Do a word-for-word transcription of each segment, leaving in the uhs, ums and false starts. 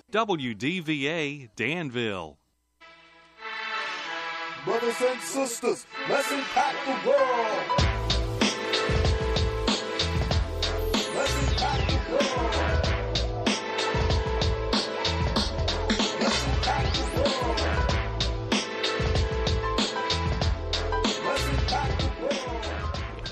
W D V A Danville. Brothers and sisters, let's impact the world. Let's impact the world. Let's impact the world. Let's impact the world.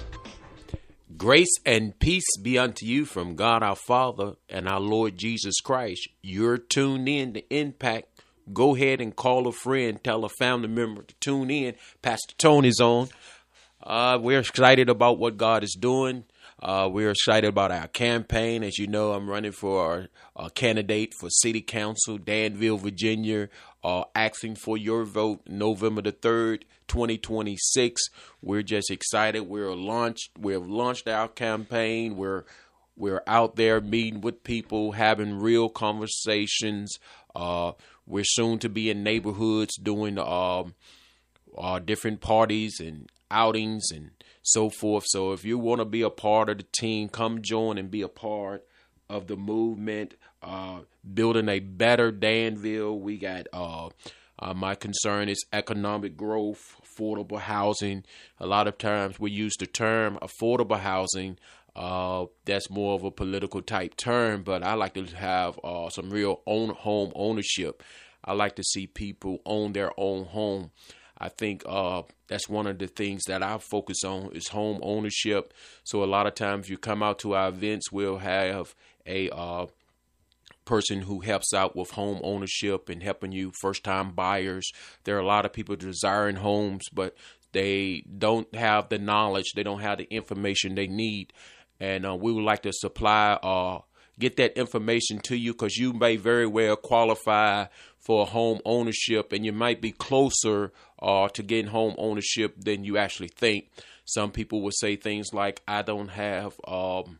Grace and peace be unto you from God our Father and our Lord Jesus Christ. You're tuned in to Impact. Go ahead and call a friend, tell a family member to tune in. Pastor Tony's on. Uh, we're excited about what God is doing. Uh, we're excited about our campaign. As you know, I'm running for a candidate for City Council, Danville, Virginia, uh, asking for your vote November the third, twenty twenty-six. We're just excited. We're launched. We've launched our campaign. We're we're out there meeting with people, having real conversations. Uh, we're soon to be in neighborhoods doing uh, uh, different parties and outings and so forth. So if you want to be a part of the team, come join and be a part of the movement, uh, building a better Danville. We got uh, uh, my concern is economic growth, affordable housing. A lot of times we use the term affordable housing. Uh, that's more of a political type term, but I like to have uh, some real own home ownership. I like to see people own their own home. I think uh, that's one of the things that I focus on is home ownership. So a lot of times you come out to our events, we'll have a uh, person who helps out with home ownership and helping you first-time buyers. There are a lot of people desiring homes, but they don't have the knowledge. They don't have the information they need. And uh, we would like to supply, uh, get that information to you because you may very well qualify for home ownership and you might be closer uh, to getting home ownership than you actually think. Some people will say things like, I don't have, um,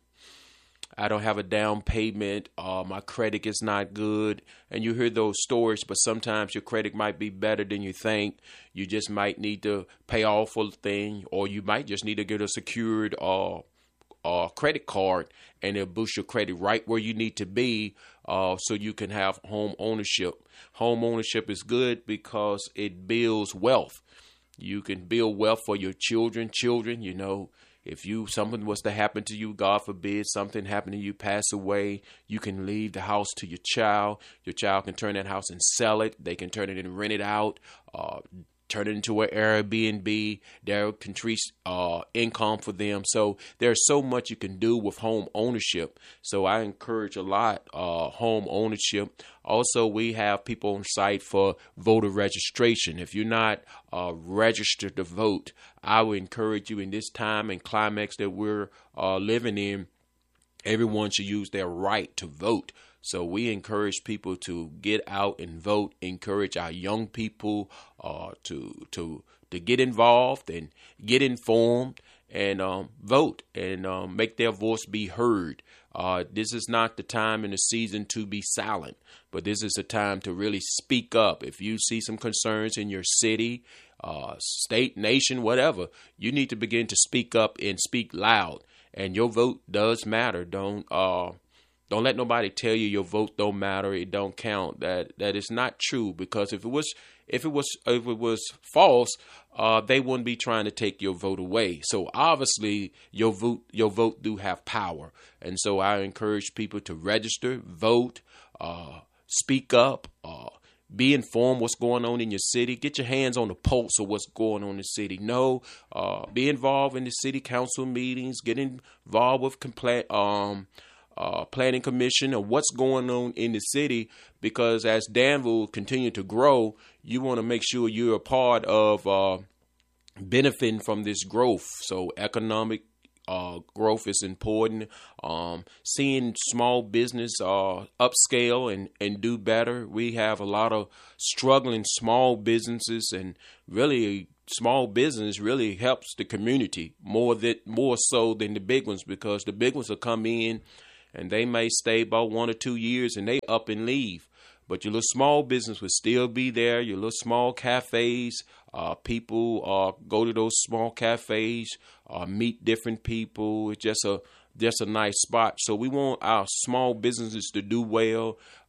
I don't have a down payment. Uh, my credit is not good. And you hear those stories, but sometimes your credit might be better than you think. You just might need to pay off a thing, or you might just need to get a secured uh Uh, credit card, and it'll boost your credit right where you need to be uh, so you can have home ownership. Home ownership is good because it builds wealth. You can build wealth for your children. Children, you know, if you something was to happen to you, God forbid, something happened to you, pass away, you can leave the house to your child. Your child can turn that house and sell it. They can turn it and rent it out. Uh, turn it into an Airbnb. There can increase uh, income for them. So there's so much you can do with home ownership. So I encourage a lot uh, home ownership. Also, we have people on site for voter registration. If you're not uh, registered to vote, I would encourage you in this time and climax that we're uh, living in, everyone should use their right to vote. So we encourage people to get out and vote, encourage our young people uh, to to to get involved and get informed and um, vote and um, make their voice be heard. Uh, this is not the time in the season to be silent, but this is a time to really speak up. If you see some concerns in your city, uh, state, nation, whatever, you need to begin to speak up and speak loud. And your vote does matter. Don't uh, Don't let nobody tell you your vote don't matter, it don't count. That that is not true, because if it was if it was if it was false, uh, they wouldn't be trying to take your vote away. So obviously your vote your vote do have power, and so I encourage people to register, vote, uh, speak up, uh, be informed what's going on in your city. Get your hands on the pulse of what's going on in the city. Know, uh, be involved in the city council meetings. Get involved with compla- um. Uh, planning commission of what's going on in the city, because as Danville continue to grow, you want to make sure you're a part of uh, benefiting from this growth. So economic uh, growth is important. Um, seeing small business uh, upscale and, and do better. We have a lot of struggling small businesses, and really small business really helps the community more that more so than the big ones, because the big ones will come in and they may stay about one or two years and they up and leave. But your little small business will still be there. Your little small cafes, uh, people uh, go to those small cafes, uh, meet different people. It's just a just a nice spot. So we want our small businesses to do well.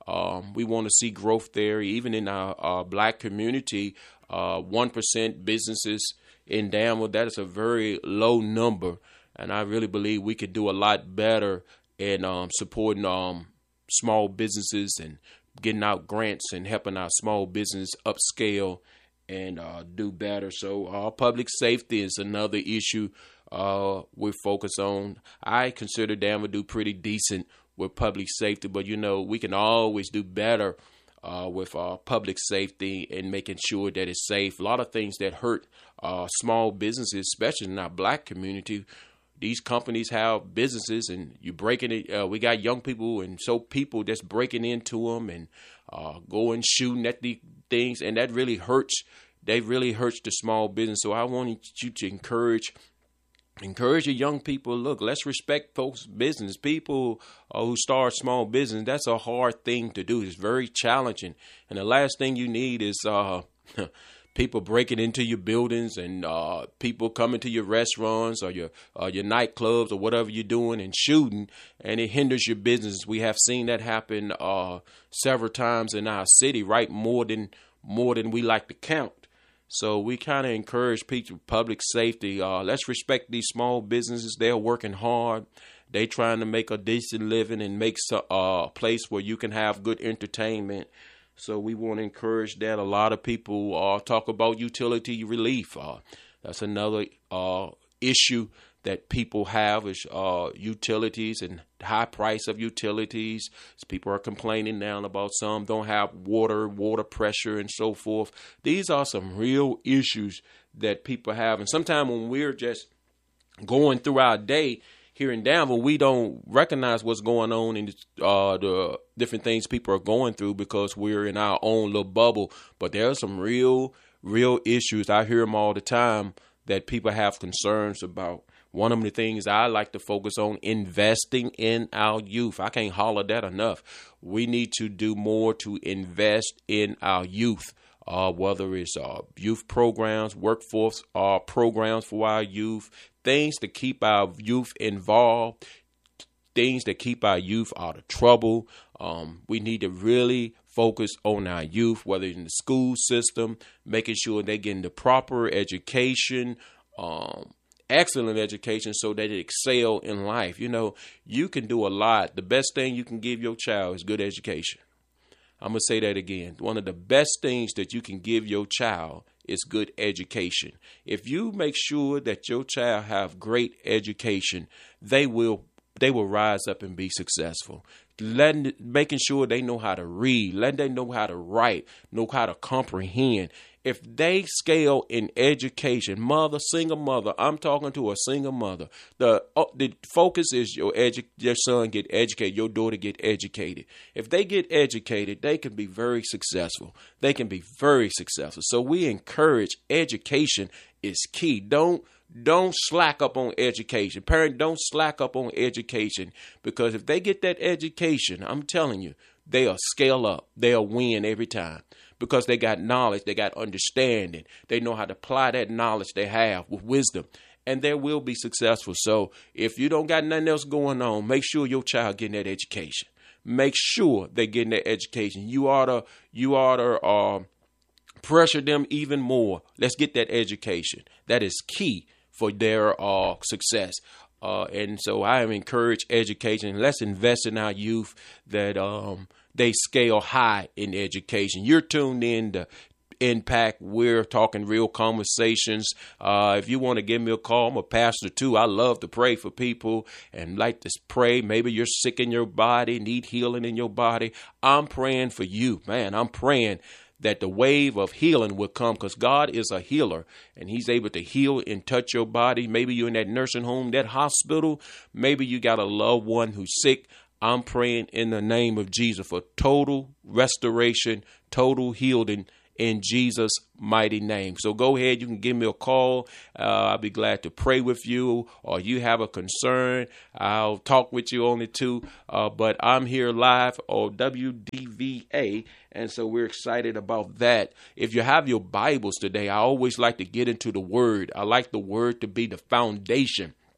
Um, we want to see growth there, even in our, our black community. Uh, one percent businesses in Danville, that is a very low number. And I really believe we could do a lot better in um, supporting um, small businesses and getting out grants and helping our small business upscale and uh, do better. So uh, public safety is another issue uh, we're focused on. I consider Danville do pretty decent with public safety, but, you know, we can always do better uh, with uh, public safety and making sure that it's safe. A lot of things that hurt uh, small businesses, especially in our black community. These companies have businesses, and you breaking it. Uh, we got young people and so people that's breaking into them and uh, going shooting at the things, and that really hurts. They really hurts the small business. So I want you to encourage, encourage your young people. Look, let's respect folks' business. People uh, who start small business, that's a hard thing to do. It's very challenging, and the last thing you need is uh, people breaking into your buildings and uh, people coming to your restaurants or your uh, your nightclubs or whatever you're doing and shooting, and it hinders your business. We have seen that happen uh, several times in our city, right? More than more than we like to count. So we kind of encourage people, public safety. Uh, let's respect these small businesses. They're working hard. They trying to make a decent living and make a uh, place where you can have good entertainment. So we want to encourage that. A lot of people uh, talk about utility relief. Uh, that's another uh, issue that people have is uh, utilities and high price of utilities. People are complaining now about some don't have water, water pressure, and so forth. These are some real issues that people have. And sometimes when we're just going through our day here in Danville, we don't recognize what's going on in uh, the different things people are going through because we're in our own little bubble. But there are some real, real issues. I hear them all the time that people have concerns about. One of the things I like to focus on, investing in our youth. I can't holler that enough. We need to do more to invest in our youth, uh, whether it's uh, youth programs, workforce uh, programs for our youth, things to keep our youth involved, things that keep our youth out of trouble. Um, we need to really focus on our youth, whether in the school system, making sure they're getting the proper education, um, excellent education so that they excel in life. You know, you can do a lot. The best thing you can give your child is good education. I'm going to say that again. One of the best things that you can give your child is good education. If you make sure that your child have great education, they will they will rise up and be successful. Letting, making sure they know how to read, letting them know how to write, know how to comprehend. If they scale in education, mother, single mother, I'm talking to a single mother. The uh, the focus is your edu- your son get educated, your daughter get educated. If they get educated, they can be very successful. They can be very successful. So we encourage education is key. Don't Don't slack up on education. Parent, don't slack up on education, because if they get that education, I'm telling you, they'll scale up. They'll win every time because they got knowledge. They got understanding. They know how to apply that knowledge they have with wisdom, and they will be successful. So if you don't got nothing else going on, make sure your child getting that education. Make sure they're getting that education. You ought to, you ought to, uh, pressure them even more. Let's get that education. That is key for their uh, success. Uh, and so I am encourage education. Let's invest in our youth that um, they scale high in education. You're tuned in to Impact. We're talking real conversations. Uh, if you want to give me a call, I'm a pastor too. I love to pray for people and like to pray. Maybe you're sick in your body, need healing in your body. I'm praying for you, man. I'm praying that the wave of healing will come, because God is a healer and he's able to heal and touch your body. Maybe you're in that nursing home, that hospital. Maybe you got a loved one who's sick. I'm praying in the name of Jesus for total restoration, total healing in Jesus' mighty name. So go ahead. You can give me a call. Uh, I'll be glad to pray with you, or you have a concern, I'll talk with you on it too. Uh, but I'm here live on W D V A, and so we're excited about that. If you have your Bibles today, I always like to get into the Word. I like the Word to be the foundation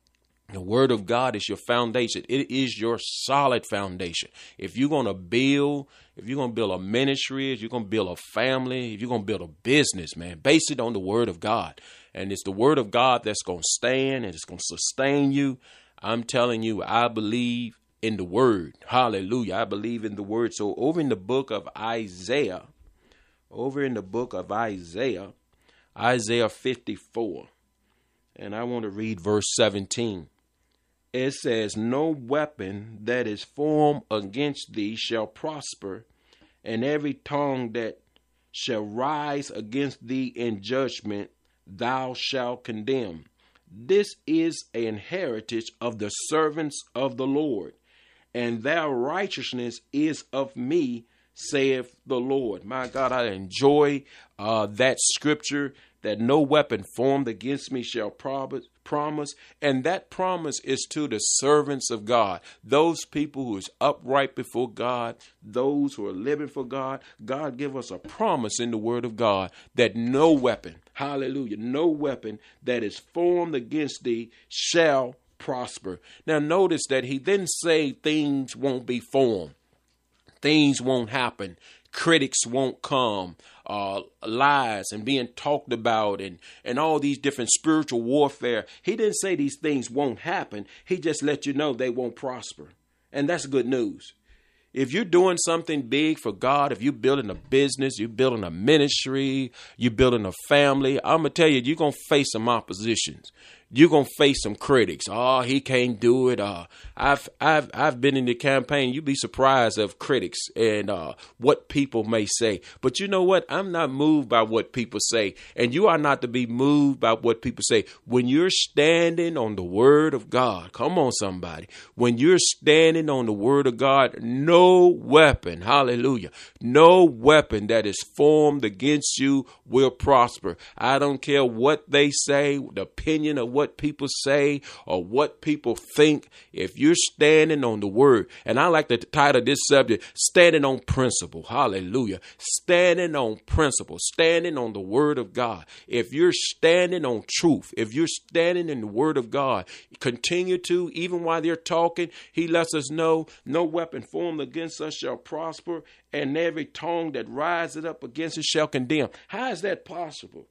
The word of God is your foundation. It is your solid foundation. If you're going to build, if you're going to build a ministry, if you're going to build a family, if you're going to build a business, man, base it on the word of God. And it's the word of God that's going to stand and it's going to sustain you. I'm telling you, I believe in the word. Hallelujah. I believe in the word. So over in the book of Isaiah, over in the book of Isaiah, Isaiah fifty-four, and I want to read verse seventeen. It says, no weapon that is formed against thee shall prosper, and every tongue that shall rise against thee in judgment thou shalt condemn. This is an heritage of the servants of the Lord, and their righteousness is of me, saith the Lord. My God, I enjoy uh, that scripture, that no weapon formed against me shall promise. promise. And that promise is to the servants of God, those people who is upright before God, those who are living for God. God give us a promise in the word of God that no weapon, hallelujah, no weapon that is formed against thee shall prosper. Now notice that he didn't say things won't be formed. Things won't happen. Critics won't come. Uh, lies and being talked about and, and all these different spiritual warfare. He didn't say these things won't happen. He just let you know they won't prosper. And that's good news. If you're doing something big for God, if you're building a business, you're building a ministry, you're building a family, I'm going to tell you, you're going to face some oppositions. You're going to face some critics. Oh, he can't do it. Uh, I've I've I've been in the campaign. You'd be surprised of critics and uh, what people may say. But you know what? I'm not moved by what people say. And you are not to be moved by what people say. When you're standing on the word of God, come on, somebody. When you're standing on the word of God, no weapon, hallelujah, no weapon that is formed against you will prosper. I don't care what they say, the opinion of what what people say or what people think. If you're standing on the word, and I like the title of this subject, standing on principle. Hallelujah. Standing on principle, standing on the word of God. If you're standing on truth, if you're standing in the word of God, continue to, even while they're talking, he lets us know no weapon formed against us shall prosper, and every tongue that rises up against us shall condemn. How is that possible?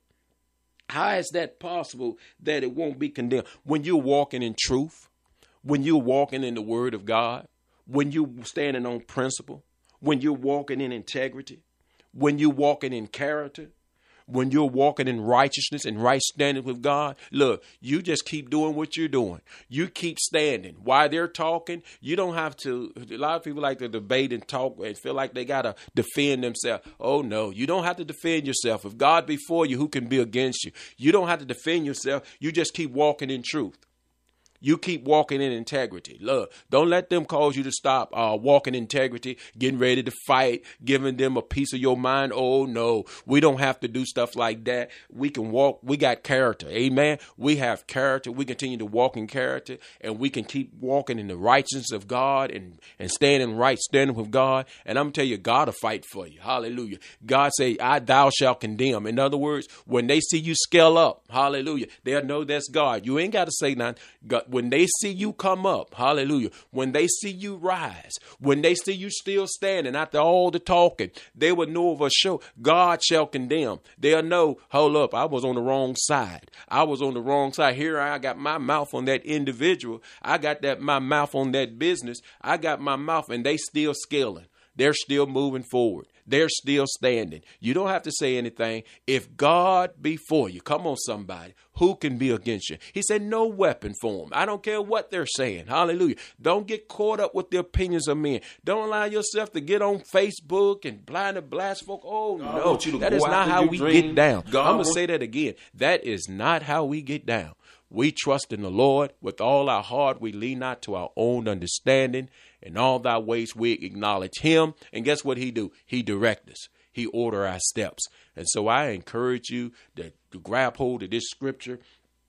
How is that possible that it won't be condemned? When you're walking in truth, when you're walking in the word of God, when you're standing on principle, when you're walking in integrity, when you're walking in character, when you're walking in righteousness and right standing with God, look, you just keep doing what you're doing. You keep standing. While they're talking, you don't have to. A lot of people like to debate and talk and feel like they got to defend themselves. Oh, no, you don't have to defend yourself. If God be for you, who can be against you? You don't have to defend yourself. You just keep walking in truth. You keep walking in integrity. Look, don't let them cause you to stop uh, walking in integrity, getting ready to fight, giving them a piece of your mind. Oh, no, we don't have to do stuff like that. We can walk. We got character. Amen. We have character. We continue to walk in character, and we can keep walking in the righteousness of God and, and standing right, standing with God. And I'm going to tell you, God will fight for you. Hallelujah. God say, I thou shalt condemn. In other words, when they see you scale up, hallelujah, they'll know that's God. You ain't got to say nothing. God, when they see you come up, hallelujah, when they see you rise, when they see you still standing after all the talking, they will know of a show. God shall condemn. They'll know, hold up, I was on the wrong side. I was on the wrong side. Here I got my mouth on that individual. I got that my mouth on that business. I got my mouth, and they still scaling. They're still moving forward. They're still standing. You don't have to say anything. If God be for you, come on, somebody, who can be against you? He said, no weapon formed. I don't care what they're saying. Hallelujah. Don't get caught up with the opinions of men. Don't allow yourself to get on Facebook and blind and blast folk. Oh, God, no, that is not how we dream. get down. God I'm going to say that again. That is not how we get down. We trust in the Lord with all our heart. We lean not to our own understanding. In all thy ways we acknowledge him. And guess what he do? He direct us. He order our steps. And so I encourage you to, to grab hold of this scripture.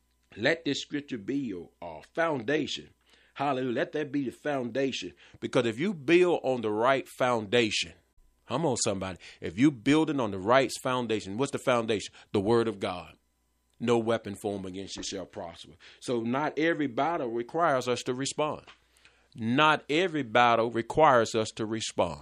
Let this scripture be your uh, foundation. Hallelujah. Let that be the foundation. Because if you build on the right foundation, come on, somebody. If you building on the right foundation, what's the foundation? The word of God. no weapon formed against you shall prosper. So not every battle requires us to respond. Not every battle requires us to respond.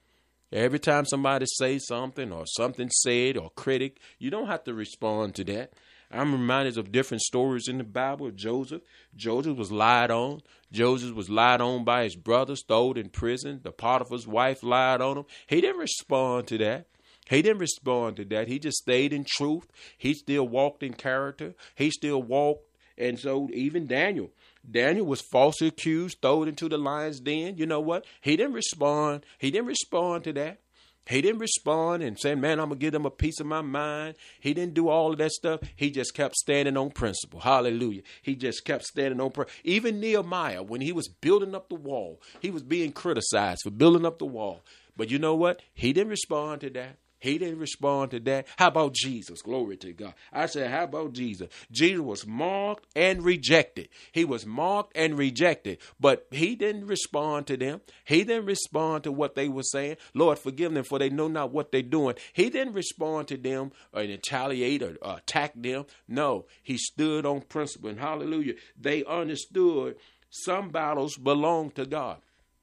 Every time somebody says something or something said or critic, you don't have to respond to that. I'm reminded of different stories in the Bible of Joseph. Joseph was lied on. Joseph was lied on by his brothers, thrown in prison. The Potiphar's wife lied on him. He didn't respond to that. He didn't respond to that. He just stayed in truth. He still walked in character. He still walked. And so even Daniel, Daniel was falsely accused, thrown into the lion's den. You know what? He didn't respond. He didn't respond to that. He didn't respond and say, man, I'm going to give them a piece of my mind. He didn't do all of that stuff. He just kept standing on principle. Hallelujah. He just kept standing on principle. Even Nehemiah, when he was building up the wall, he was being criticized for building up the wall. But you know what? He didn't respond to that. He didn't respond to that. How about Jesus? Glory to God. I said, how about Jesus? Jesus was mocked and rejected. He was mocked and rejected, but he didn't respond to them. He didn't respond to what they were saying. Lord, forgive them, for they know not what they're doing. He didn't respond to them or retaliate or, or attack them. No, he stood on principle. And hallelujah, they understood some battles belong to God.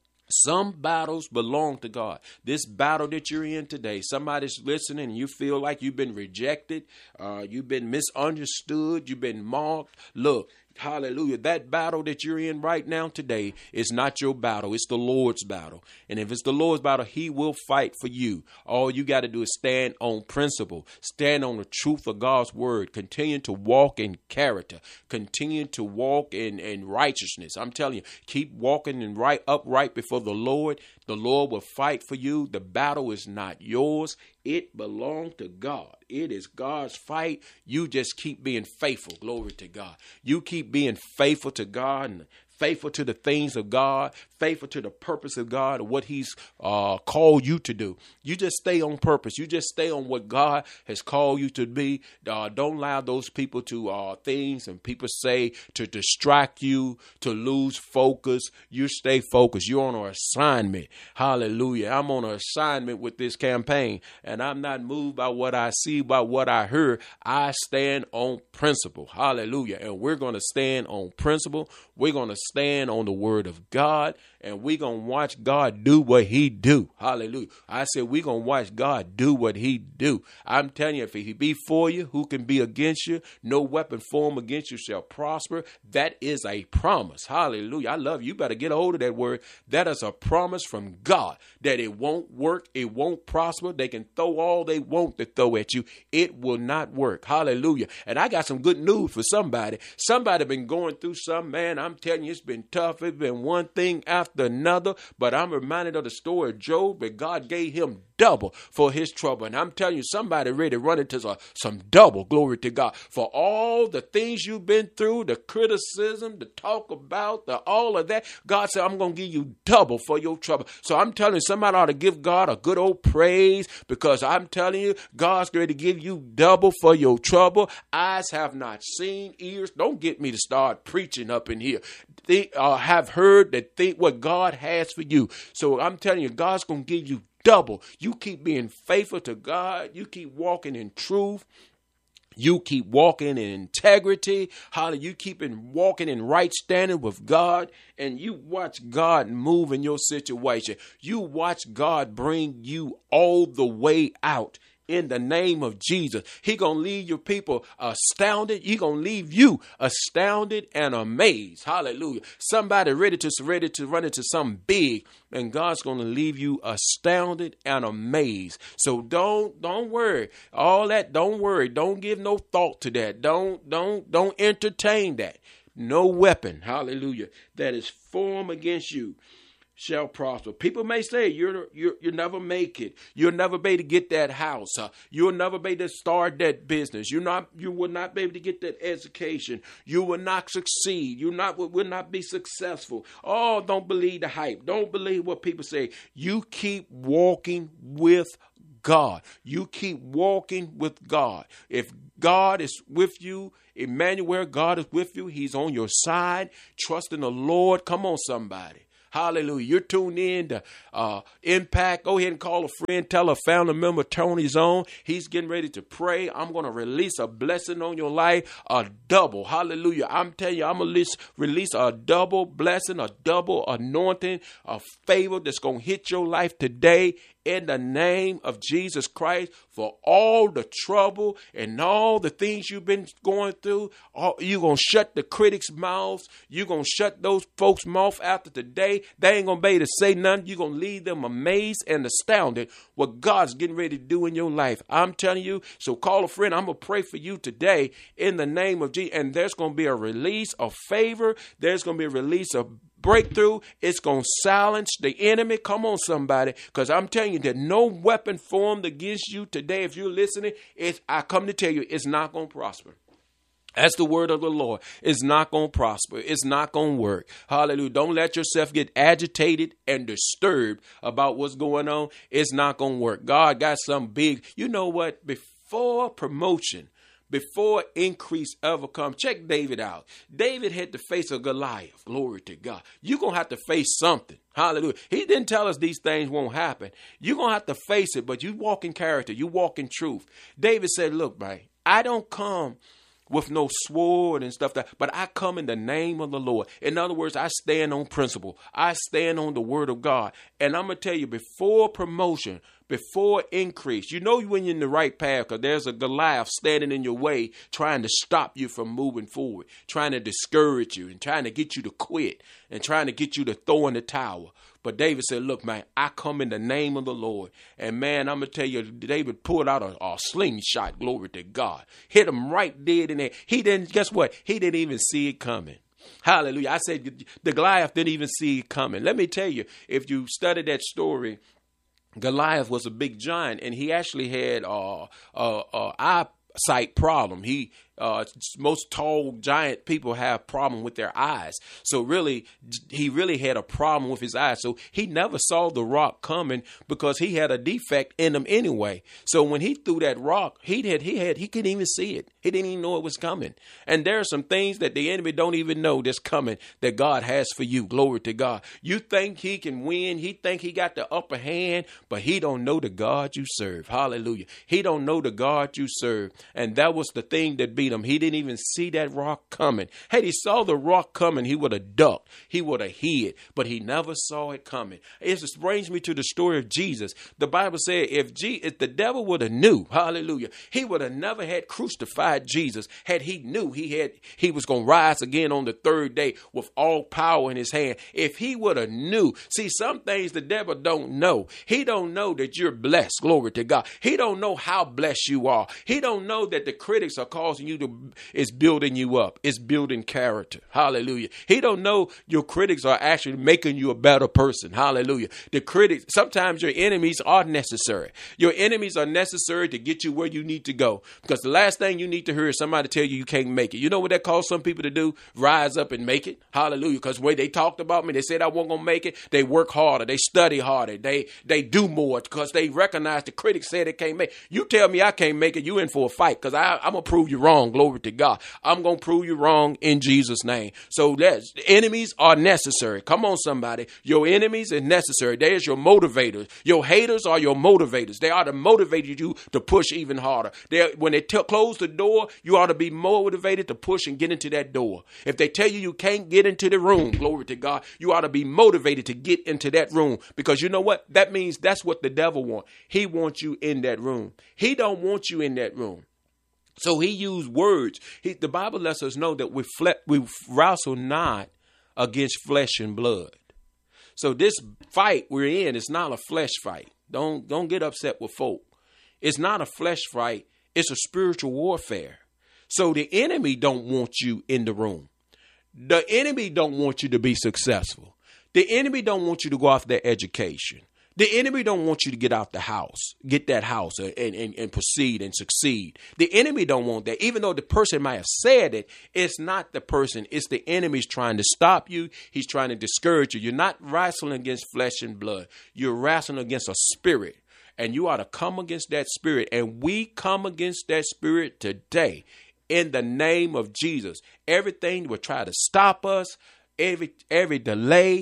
Some battles belong to God. This battle that you're in today, somebody's listening and you feel like you've been rejected, uh, you've been misunderstood, you've been mocked. Look, hallelujah, that battle that you're in right now today is not your battle. It's the Lord's battle. And if it's the Lord's battle, he will fight for you. All you got to do is stand on principle, stand on the truth of God's word, continue to walk in character, continue to walk in, in righteousness. I'm telling you, keep walking in right upright before the Lord. The Lord will fight for you. The battle is not yours. It belongs to God. It is God's fight. You just keep being faithful. Glory to God. You keep being faithful to God and faithful to the things of God, faithful to the purpose of God and what he's uh, called you to do. You just stay on purpose. You just stay on what God has called you to be. Uh, don't allow those people to uh, things and people say to distract you, to lose focus. You stay focused. You're on an assignment. Hallelujah. I'm on an assignment with this campaign and I'm not moved by what I see, by what I heard. I stand on principle. Hallelujah. And we're going to stand on principle. We're going to stand on the word of God and we're going to watch God do what he do. Hallelujah. I said we're going to watch God do what he do. I'm telling you, if he be for you, who can be against you? No weapon formed against you shall prosper. That is a promise. Hallelujah. I love you. You better get a hold of that word. That is a promise from God that it won't work. It won't prosper. They can throw all they want to throw at you. It will not work. Hallelujah. And I got some good news for somebody. Somebody been going through some, man, I'm telling you, it's been tough. It's been one thing after another, but I'm reminded of the story of Job, that God gave him double for his trouble. And I'm telling you, somebody ready to run into some, some double, glory to God, for all the things you've been through, the criticism, the talk about, the all of that. God said, I'm going to give you double for your trouble. So I'm telling you, somebody ought to give God a good old praise, because I'm telling you, God's ready to give you double for your trouble. Eyes have not seen, ears. Don't get me to start preaching up in here. Think, uh, have heard that think what God has for you. So I'm telling you, God's going to give you double. You keep being faithful to God. You keep walking in truth. You keep walking in integrity. Hallelujah. You keep in walking in right standing with God, and you watch God move in your situation. You watch God bring you all the way out. In the name of Jesus, he going to leave your people astounded. He going to leave you astounded and amazed. Hallelujah. Somebody ready to, ready to run into something big, and God's going to leave you astounded and amazed. So don't, don't worry. All that, don't worry. Don't give no thought to that. Don't, don't, don't entertain that. No weapon, hallelujah, that is formed against you shall prosper. People may say you're you're you'll never make it. You'll never be able to get that house. Uh, you'll never be able to start that business. You're not. You will not be able to get that education. You will not succeed. You not will not be successful. Oh, don't believe the hype. Don't believe what people say. You keep walking with God. You keep walking with God. If God is with you, Emmanuel, God is with you. He's on your side. Trust in the Lord. Come on, somebody. Hallelujah. You're tuned in to uh, Impact. Go ahead and call a friend. Tell a family member, Tony's on. He's getting ready to pray. I'm going to release a blessing on your life, a double. Hallelujah. I'm telling you, I'm going to release a double blessing, a double anointing, a favor that's going to hit your life today in the name of Jesus Christ. For all the trouble and all the things you've been going through, all, you're going to shut the critics' mouths. You're going to shut those folks' mouth after today. They ain't going to be able to say nothing. You're going to leave them amazed and astounded what God's getting ready to do in your life. I'm telling you. So call a friend. I'm going to pray for you today in the name of Jesus. And there's going to be a release of favor. There's going to be a release of breakthrough. It's going to silence the enemy. Come on, somebody, because I'm telling you that no weapon formed against you today, if you're listening, it's, I come to tell you, it's not going to prosper. That's the word of the Lord. It's not going to prosper. It's not going to work. Hallelujah. Don't let yourself get agitated and disturbed about what's going on. It's not going to work. God got something big. You know what? Before promotion, before increase ever come, check David out. David had to face a Goliath. Glory to God. You're going to have to face something. Hallelujah. He didn't tell us these things won't happen. You're going to have to face it, but you walk in character. You walk in truth. David said, look, man, I don't come with no sword and stuff, that, but I come in the name of the Lord. In other words, I stand on principle. I stand on the word of God. And I'm going to tell you, before promotion, before increase, you know when you're in the right path, because there's a Goliath standing in your way trying to stop you from moving forward, trying to discourage you and trying to get you to quit and trying to get you to throw in the towel. But David said, look, man, I come in the name of the Lord. And, man, I'm going to tell you, David pulled out a, a slingshot, glory to God. Hit him right dead in there. He didn't, guess what? He didn't even see it coming. Hallelujah. I said the Goliath didn't even see it coming. Let me tell you, if you study that story, Goliath was a big giant, and he actually had uh, uh, uh, eyesight problem. He Uh, most tall giant people have problem with their eyes. So really, he really had a problem with his eyes. So he never saw the rock coming because he had a defect in him anyway. So when he threw that rock, he had, he had, he couldn't even see it. He didn't even know it was coming. And there are some things that the enemy don't even know that's coming that God has for you. Glory to God. You think he can win. He think he got the upper hand, but he don't know the God you serve. Hallelujah. He don't know the God you serve. And that was the thing that beat him. He didn't even see that rock coming. Had he saw the rock coming, he would have ducked. He would have hid, but he never saw it coming. It just brings me to the story of Jesus. The Bible said if, G, if the devil would have knew, hallelujah, he would have never had crucified Jesus had he knew he had he was going to rise again on the third day with all power in his hand. If he would have knew, see, some things the devil don't know. He don't know that you're blessed. Glory to God. He don't know how blessed you are. He don't know that the critics are causing you to is building you up. It's building character. Hallelujah. He don't know your critics are actually making you a better person. Hallelujah. The critics, sometimes your enemies are necessary. Your enemies are necessary to get you where you need to go. Because the last thing you need to hear is somebody tell you you can't make it. You know what that caused some people to do? Rise up and make it. Hallelujah. Because when they talked about me, they said I wasn't going to make it. They work harder. They study harder. They they do more because they recognize the critics said they can't make it. You tell me I can't make it, you in for a fight because I'm going to prove you wrong. Glory to God. I'm going to prove you wrong in Jesus' name. So that's, enemies are necessary. Come on, somebody. Your enemies are necessary. There's your motivators. Your haters are your motivators. They ought to motivate you to push even harder. They, when they t- close the door, you ought to be motivated to push and get into that door. If they tell you you can't get into the room, glory to God, you ought to be motivated to get into that room because you know what? That means that's what the devil wants. He wants you in that room. He don't want you in that room. So he used words. He, the Bible lets us know that we, fle- we wrestle not against flesh and blood. So this fight we're in is not a flesh fight. Don't, don't get upset with folk. It's not a flesh fight. It's a spiritual warfare. So the enemy don't want you in the room. The enemy don't want you to be successful. The enemy don't want you to go off their education. The enemy don't want you to get out the house, get that house and, and, and proceed and succeed. The enemy don't want that. Even though the person might have said it, it's not the person. It's the enemy's trying to stop you. He's trying to discourage you. You're not wrestling against flesh and blood. You're wrestling against a spirit. And you ought to come against that spirit. And we come against that spirit today in the name of Jesus. Everything will try to stop us, every every delay,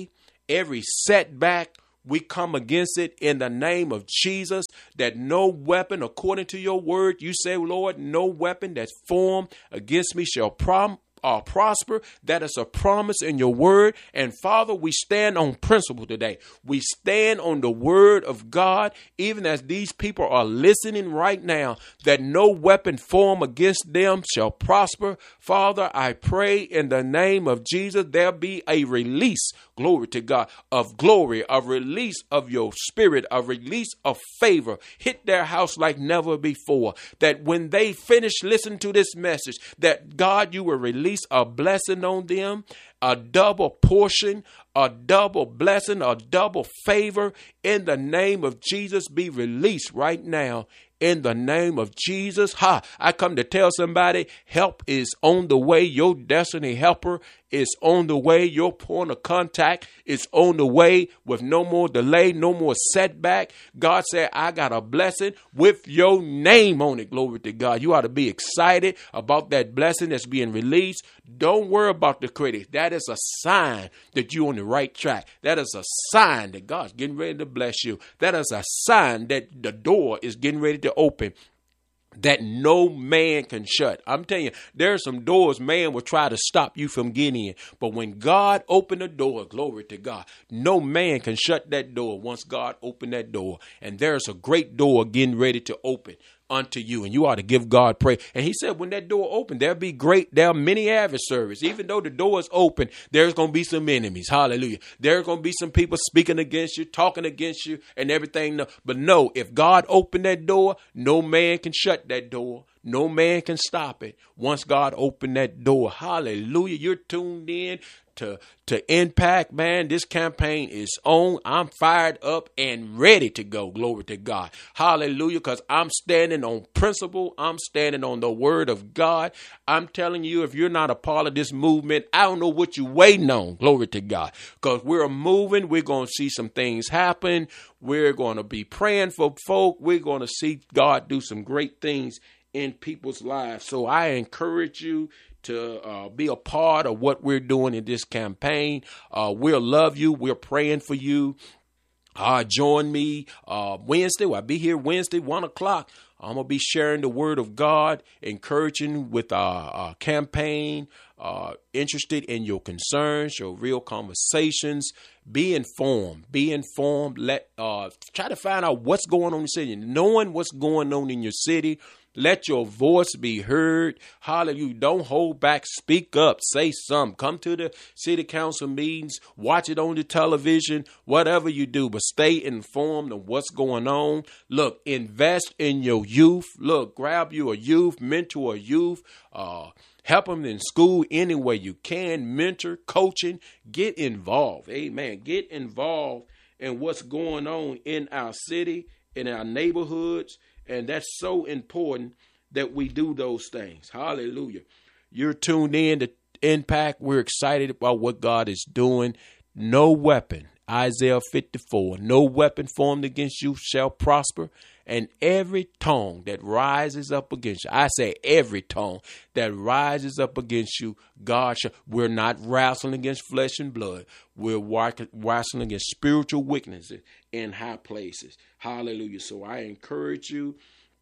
every setback, we come against it in the name of Jesus, that no weapon, according to your word, you say, Lord, no weapon that's formed against me shall prom- uh, prosper. That is a promise in your word. And Father, we stand on principle today. We stand on the word of God, even as these people are listening right now, that no weapon formed against them shall prosper. Father, I pray in the name of Jesus, there be a release, glory to God, of glory, a release of your spirit, a release of favor. Hit their house like never before. That when they finish listening to this message, that God, you will release a blessing on them, a double portion, a double blessing, a double favor in the name of Jesus be released right now. In the name of Jesus. Ha, I come to tell somebody help is on the way. Your destiny helper is on the way. Your point of contact is on the way with no more delay, no more setback. God said, I got a blessing with your name on it. Glory to God. You ought to be excited about that blessing that's being released. Don't worry about the critics. That is a sign that you're on the right track. That is a sign that God's getting ready to bless you. That is a sign that the door is getting ready to open, that no man can shut. I'm telling you, there are some doors man will try to stop you from getting in. But when God opened the door, glory to God, no man can shut that door once God opened that door. And there's a great door getting ready to open unto you, and you ought to give God praise. And he said, when that door opened, there'll be great, there are many adversaries. Even though the door is open, there's going to be some enemies. Hallelujah. There's going to be some people speaking against you, talking against you, and everything. But no, if God opened that door, no man can shut that door. No man can stop it once God opened that door. Hallelujah. You're tuned in to, to Impact, man. This campaign is on. I'm fired up and ready to go. Glory to God. Hallelujah. Because I'm standing on principle. I'm standing on the word of God. I'm telling you, if you're not a part of this movement, I don't know what you're waiting on. Glory to God. Because we're moving. We're going to see some things happen. We're going to be praying for folk. We're going to see God do some great things in people's lives. So I encourage you to uh, be a part of what we're doing in this campaign. Uh, we'll love you. We're praying for you. Uh, join me uh, Wednesday. I'll be here Wednesday, one o'clock. I'm going to be sharing the word of God, encouraging with our, our campaign, uh, interested in your concerns, your real conversations. Be informed. Be informed. Let uh, try to find out what's going on in the city. Knowing what's going on in your city, let your voice be heard. Hallelujah. Don't hold back. Speak up. Say something. Come to the city council meetings. Watch it on the television. Whatever you do, but stay informed of what's going on. Look, invest in your youth. Look, grab you a youth, mentor a youth. Uh, help them in school any way you can. Mentor, coaching. Get involved. Amen. Get involved in what's going on in our city, in our neighborhoods. And that's so important that we do those things. Hallelujah. You're tuned in to Impact. We're excited about what God is doing. No weapon, Isaiah fifty-four, no weapon formed against you shall prosper. And every tongue that rises up against you, I say every tongue that rises up against you, God shall. We're not wrestling against flesh and blood. We're wrestling against spiritual weaknesses in high places. Hallelujah. So I encourage you,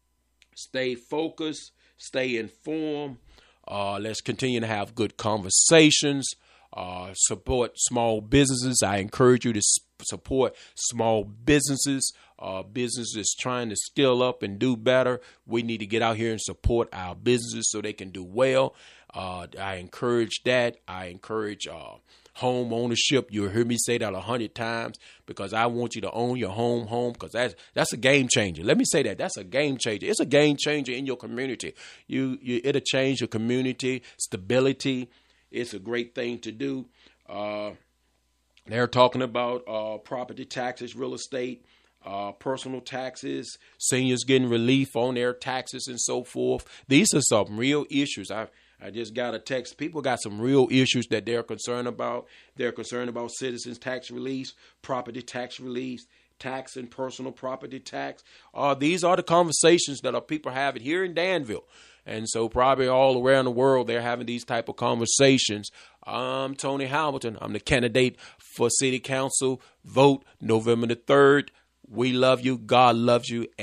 stay focused, stay informed. Uh, let's continue to have good conversations. Uh, support small businesses. I encourage you to s- support small businesses, uh, businesses trying to scale up and do better. We need to get out here and support our businesses so they can do well. Uh, I encourage that. I encourage uh, home ownership. You'll hear me say that a hundred times because I want you to own your home, home, because that's that's a game changer. Let me say that. That's a game changer. It's a game changer in your community. You, you it'll change your community, stability. It's a great thing to do. Uh, they're talking about uh, property taxes, real estate, uh, personal taxes, seniors getting relief on their taxes and so forth. These are some real issues. I I just got a text. People got some real issues that they're concerned about. They're concerned about citizens tax relief, property tax relief, tax and personal property tax. Uh, these are the conversations that our people have here in Danville. And so probably all around the world, they're having these type of conversations. I'm Tony Hamilton. I'm the candidate for city council. Vote November the third. We love you. God loves you.